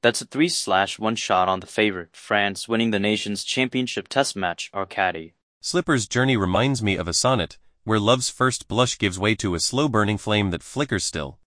That's a 3/1 shot on the favorite, France, winning the nation's championship test match, Arcady. Slipper's journey reminds me of a sonnet, where love's first blush gives way to a slow-burning flame that flickers still.